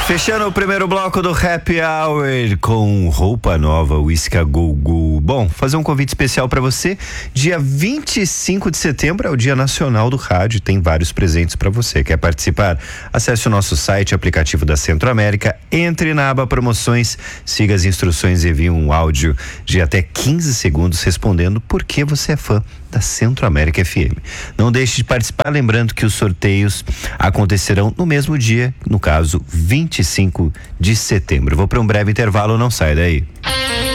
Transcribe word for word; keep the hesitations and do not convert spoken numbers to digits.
Fechando o primeiro bloco do Happy Hour com roupa nova, Whisky a Go Go. Bom, fazer um convite especial para você. Dia vinte e cinco de setembro é o Dia Nacional do Rádio. Tem vários presentes para você. Quer participar? Acesse o nosso site, aplicativo da Centro América, entre na aba promoções, siga as instruções e envie um áudio de até quinze segundos respondendo por que você é fã da Centro América F M. Não deixe de participar, lembrando que os sorteios acontecerão no mesmo dia, no caso vinte e cinco de setembro. Vou para um breve intervalo, não sai daí.